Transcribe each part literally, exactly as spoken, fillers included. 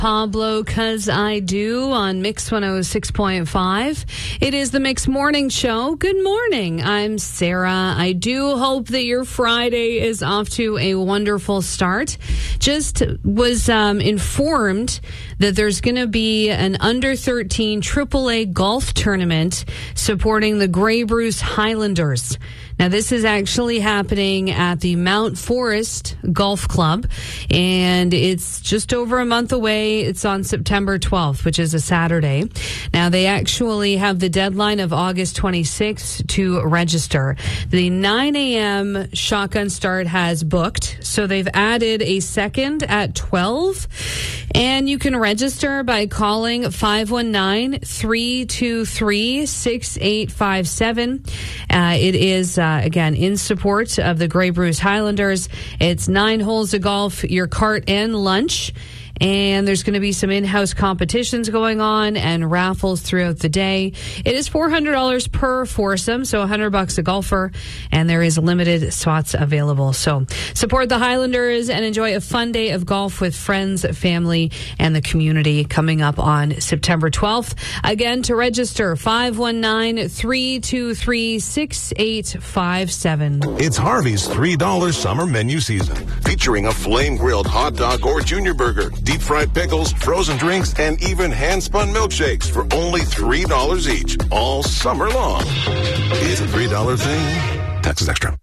Pablo, 'Cause I Do on Mix one oh six point five. It is the Mix Morning Show. Good morning. I'm Sarah. I do hope that your Friday is off to a wonderful start. Just was um, informed that there's going to be an under thirteen triple A golf tournament supporting the Grey Bruce Highlanders. Now, this is actually happening at the Mount Forest Golf Club, and it's just over a month away. It's on September twelfth, which is a Saturday. Now, they actually have the deadline of August twenty-sixth to register. The nine a.m. shotgun start has booked, so they've added a second at twelve, and you can register by calling five one nine, three two three, six eight five seven. Uh, it is, uh, again, in support of the Grey Bruce Highlanders. It's nine holes of golf, your cart and lunch. And there's going to be some in-house competitions going on and raffles throughout the day. It is four hundred dollars per foursome, so one hundred bucks a golfer, and there is limited spots available. So support the Highlanders and enjoy a fun day of golf with friends, family, and the community coming up on September twelfth. Again, to register, five one nine, three two three, six eight five seven. It's Harvey's three dollar summer menu season, featuring a flame-grilled hot dog or junior burger, deep-fried pickles, frozen drinks, and even hand-spun milkshakes for only three dollars each, all summer long. It's a three dollar thing. Taxes extra.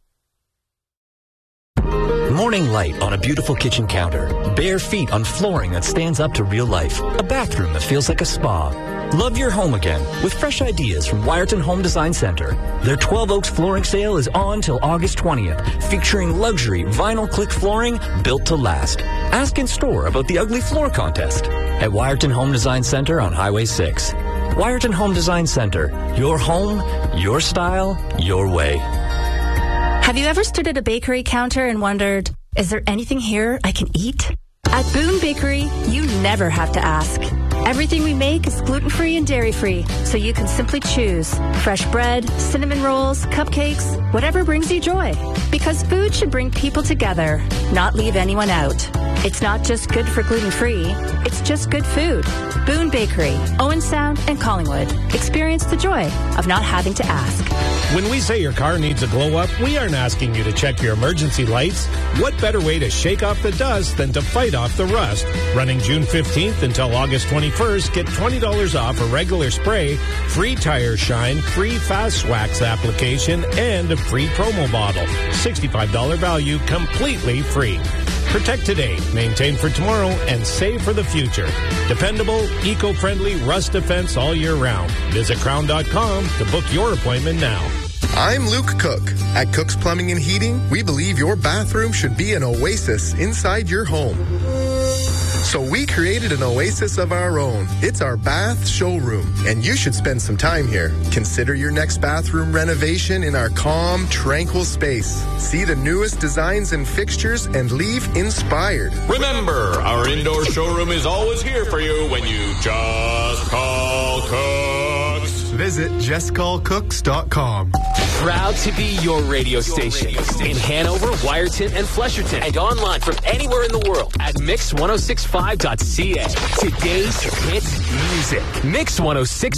Morning light on a beautiful kitchen counter. Bare feet on flooring that stands up to real life. A bathroom that feels like a spa. Love your home again with fresh ideas from Wyerton Home Design Center. Their twelve Oaks flooring sale is on till August twentieth, featuring luxury vinyl click flooring built to last. Ask in store about the Ugly Floor Contest at Wyerton Home Design Center on Highway six. Wyerton Home Design Center. Your home, your style, your way. Have you ever stood at a bakery counter and wondered, is there anything here I can eat? At Boone Bakery, you never have to ask. Everything we make is gluten-free and dairy-free, so you can simply choose fresh bread, cinnamon rolls, cupcakes, whatever brings you joy. Because food should bring people together, not leave anyone out. It's not just good for gluten-free, it's just good food. Boone Bakery, Owen Sound, and Collingwood. Experience the joy of not having to ask. When we say your car needs a glow-up, we aren't asking you to check your emergency lights. What better way to shake off the dust than to fight off the rust? Running June fifteenth until August twenty-first, get twenty dollars off a regular spray, free tire shine, free fast wax application, and a free promo bottle. sixty-five dollars value, completely free. Protect today, maintain for tomorrow, and save for the future. Dependable, eco-friendly rust defense all year round. Visit crown dot com to book your appointment now. I'm Luke Cook. At Cook's Plumbing and Heating, we believe your bathroom should be an oasis inside your home. So we created an oasis of our own. It's our bath showroom, and you should spend some time here. Consider your next bathroom renovation in our calm, tranquil space. See the newest designs and fixtures and leave inspired. Remember, our indoor showroom is always here for you when you just call Cooks. Visit just call cooks dot com. Proud to be your radio station in Hanover, Wyerton, and Flesherton, and online from anywhere in the world at mix ten sixty-five dot c a. Today's hit music. Mix ten sixty-five.